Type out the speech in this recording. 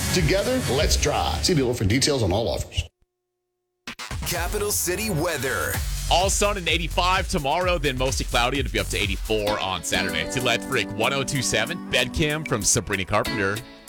Together, let's drive. See dealer for details on all offers. Capital City weather. All sun and 85 tomorrow, then mostly cloudy. It'll be up to 84 on Saturday. To Electric 1027, Bedcam from Sabrina Carpenter.